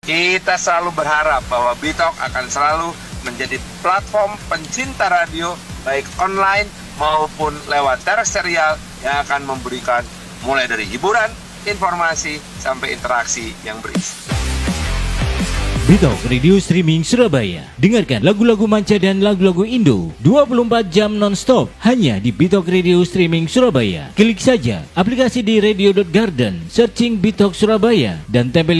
Kita selalu berharap bahwa Bitok akan selalu menjadi platform pencinta radio baik online maupun lewat terestrial yang akan memberikan mulai dari hiburan, informasi, sampai interaksi yang berisi. Bitok Radio Streaming Surabaya. Dengarkan lagu-lagu manca dan lagu-lagu Indo 24 jam non-stop hanya di Bitok Radio Streaming Surabaya. Klik saja aplikasi di radio.garden, searching Bitok Surabaya dan tempel